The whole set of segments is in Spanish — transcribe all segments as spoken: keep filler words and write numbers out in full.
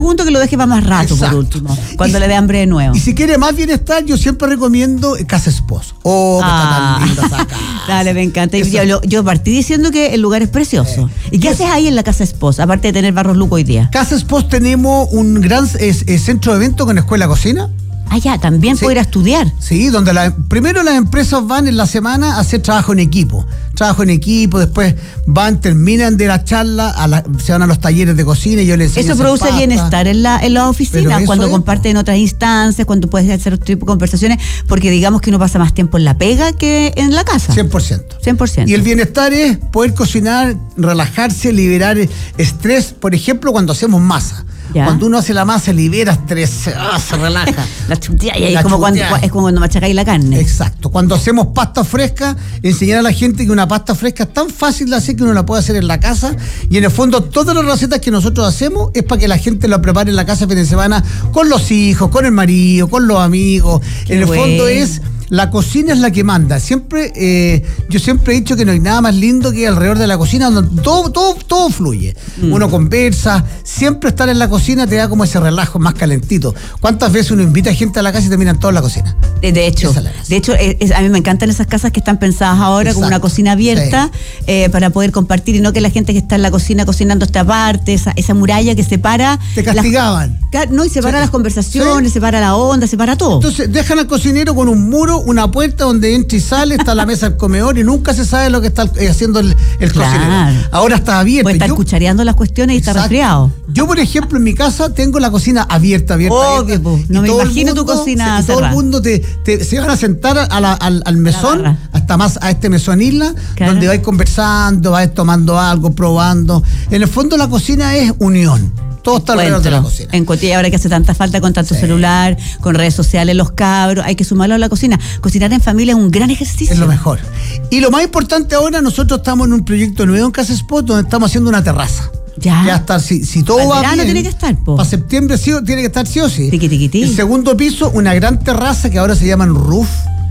Punto que lo deje para más rato. Exacto. Por último, cuando y, le dé hambre de nuevo. Y si quiere más bienestar, yo siempre recomiendo Casa Espos. Oh, que ah. está tan linda esa casa. Dale, me encanta. Yo, yo, yo partí diciendo que el lugar es precioso. Eh, ¿Y qué haces ahí en la Casa Espos, aparte de tener Barros Luco hoy día? Casa Espos tenemos un gran es, es centro de eventos con escuela cocina. Ah, ya, también sí. Puede ir a estudiar. Sí, donde la, primero las empresas van en la semana a hacer trabajo en equipo. Trabajo en equipo, después van, terminan de la charla, a la, se van a los talleres de cocina y yo les enseño. Eso produce pasta. Bienestar en la en las oficinas, cuando es... comparten otras instancias, cuando puedes hacer otro tipo de conversaciones, porque digamos que uno pasa más tiempo en la pega que en la casa. cien por ciento. cien por ciento. Y el bienestar es poder cocinar, relajarse, liberar estrés, por ejemplo, cuando hacemos masa. ¿Ya? Cuando uno hace la masa, libera estrés, oh, se relaja. La chuteada, y es como cuando, es como cuando machacáis la carne. Exacto. Cuando hacemos pasta fresca, enseñar a la gente que una pasta fresca es tan fácil de hacer que uno la puede hacer en la casa. Y en el fondo, todas las recetas que nosotros hacemos es para que la gente la prepare en la casa el fin de semana con los hijos, con el marido, con los amigos. Qué en el bueno. fondo es... La cocina es la que manda. Siempre, eh, yo siempre he dicho que no hay nada más lindo que alrededor de la cocina donde todo, todo, todo fluye. Mm. Uno conversa, siempre estar en la cocina te da como ese relajo más calentito. ¿Cuántas veces uno invita a gente a la casa y terminan todos en la cocina? De, de hecho, de hecho es, es, a mí me encantan esas casas que están pensadas ahora Exacto. como una cocina abierta, sí. eh, para poder compartir y no que la gente que está en la cocina cocinando esta parte, esa, esa muralla que separa. Te castigaban. Las, no, y separa sí. las conversaciones, sí. separa la onda, separa todo. Entonces dejan al cocinero con un muro, una puerta donde entra y sale, está la mesa del comedor y nunca se sabe lo que está haciendo el, el claro. cocinero. Ahora está abierto. Puede estar yo, cuchareando las cuestiones y está resfriado. Yo, por ejemplo, en mi casa tengo la cocina abierta, abierta. Obvio, abierta, pues, no me imagino mundo, tu cocina. Se, todo el mundo te, te, se van a sentar a la, al, al mesón, hasta más a este mesón isla, claro. donde vais conversando, vais tomando algo, probando. En el fondo la cocina es unión. Todo está alrededor de la cocina. En Cotilla, ahora que hace tanta falta con tanto sí. celular, con redes sociales, los cabros, hay que sumarlo a la cocina. Cocinar en familia es un gran ejercicio. Es lo mejor. Y lo más importante ahora, nosotros estamos en un proyecto nuevo en Casa Espos, donde estamos haciendo una terraza. Ya. Ya está, si, si todo va bien. tiene que estar, po. Para septiembre sí, tiene que estar sí o sí. Tiqui, tiqui, tiqui. El segundo piso, una gran terraza que ahora se llaman roof.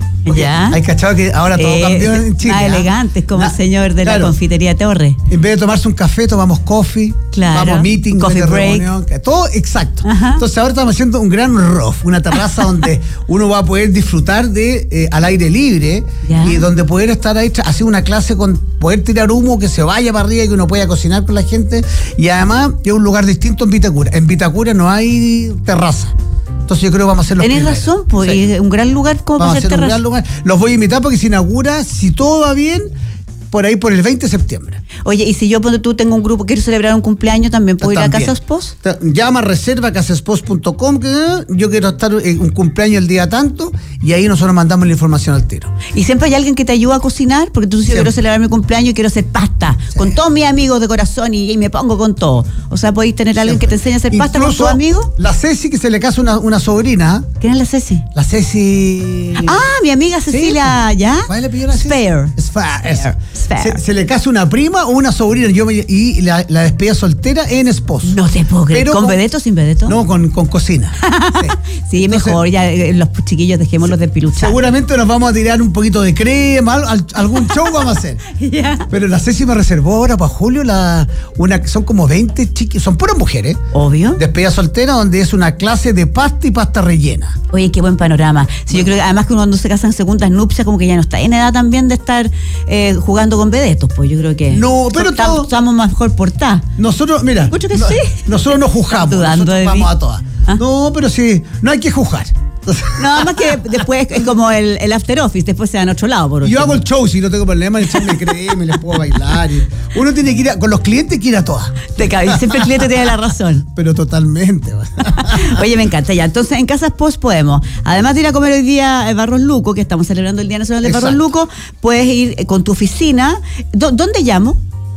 Ya. Hay cachado que ahora todo eh, cambió en Chile. Más elegantes, como nah, el señor de claro. la confitería Torre. En vez de tomarse un café, tomamos coffee. Claro. Vamos meeting, coffee break. Reunión, todo exacto. Ajá. Entonces ahora estamos haciendo un gran roof, una terraza donde uno va a poder disfrutar de eh, al aire libre ya. y donde poder estar ahí, hacer una clase con poder tirar humo que se vaya para arriba y que uno pueda cocinar con la gente. Y además es un lugar distinto en Vitacura. En Vitacura no hay terraza. Entonces yo creo que vamos a hacer los Tenés primeros. razón, pues sí. Es un gran lugar como vamos para hacer terraza. Un gran lugar. Los voy a invitar porque se inaugura, si todo va bien, por ahí por el veinte de septiembre. Oye, y si yo cuando tú tengo un grupo, quiero celebrar un cumpleaños, ¿también puedo también. ir a Casa Espos? Llama, reserva casaespos punto com, que yo quiero estar en un cumpleaños el día tanto, y ahí nosotros mandamos la información al tiro. ¿Y siempre hay alguien que te ayuda a cocinar? Porque tú dices, quiero celebrar mi cumpleaños y quiero hacer pasta, sí. con todos mis amigos de corazón y, y me pongo con todo. O sea, podéis tener a alguien que te enseñe a hacer Incluso pasta con tus amigos. La Ceci, que se le casa una, una sobrina. ¿Quién es la Ceci? La Ceci... Ah, mi amiga Cecilia, sí. ¿ya? ¿Cuál le pidió la Ceci? Spare. Spare. Spare. Spare. Se, se le casa una prima o una sobrina. Yo me, y la, la despedida soltera en Espos. No te puedo creer. ¿Con, con vedeto o sin vedeto? No, con, con cocina. Sí, sí. Entonces, mejor, ya eh, los chiquillos dejémoslos sí, de piluchar. Seguramente nos vamos a tirar un poquito de crema, al, algún show vamos a hacer. Yeah. Pero la Ceci me reservó ahora para julio la, una, son como veinte chiquillos, son puras mujeres. Obvio. Despedida soltera, donde es una clase de pasta y pasta rellena. Oye, qué buen panorama. Sí, yo creo que además que uno cuando se casa en segundas nupcias, como que ya no está en edad también de estar eh, jugando con vedetos, pues yo creo que no, pero todo, estamos mejor portadas. Nosotros, mira, Escucho que no, sí. nosotros no juzgamos, nosotros vamos a todas. ¿Ah? No, pero sí, no hay que juzgar. Nada más que después es como el, el after office, después se dan a otro lado. Por yo hago el show, si no tengo problema, en echarme crema y les puedo bailar. Y uno tiene que ir a, con los clientes que ir a todas. Te cabe, siempre el cliente tiene la razón. Pero totalmente. Oye, me encanta ya. Entonces, en Casa Espos podemos, además de ir a comer hoy día el Barros Luco, que estamos celebrando el Día Nacional del Barros Luco, puedes ir con tu oficina. ¿Dó- ¿Dónde llamo?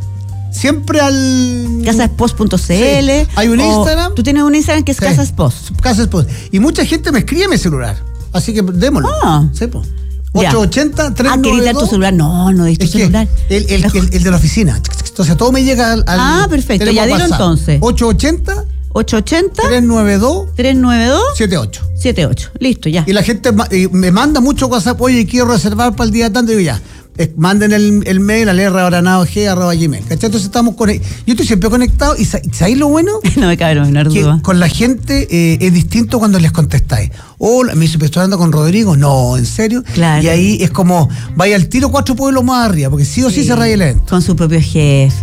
Siempre al... casaespos punto c l. Sí. Hay un Instagram. Tú tienes un Instagram que es sí. Casa Espos. Casa Espos. Y mucha gente me escribe en mi celular. Así que démoslo. Ah. Sí, pues. ochocientos ochenta, trescientos noventa y dos. Ah, ¿querés dar tu celular? No, no diste tu celular. El, el, el, el de la oficina. Entonces todo me llega al... al ah, perfecto. Ya dilo entonces. ochocientos ochenta. ochocientos ochenta. trescientos noventa y dos. trescientos noventa y dos. setenta y ocho. setenta y ocho. Listo, ya. Y la gente me manda mucho WhatsApp. Oye, quiero reservar para el día tanto. Y digo, ya. Es, manden el, el mail a l granado g arroba gmail. ¿Cachai? Entonces estamos con. Yo estoy siempre conectado y ¿sabéis lo bueno? No me cabe la menor duda. Con la gente eh, es distinto cuando les contestáis. Hola, me dice, estoy hablando con Rodrigo. No, ¿en serio? Claro. Y ahí es como, vaya al tiro cuatro pueblos más arriba, porque sí o sí, sí se raya el evento. Con su propio jefe.